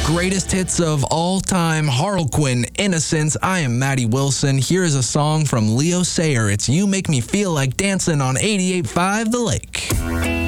greatest hits of all time, Harlequin, Innocence. I am Maddie Wilson. Here is a song from Leo Sayer. It's You Make Me Feel Like Dancing on 88.5 The Lake.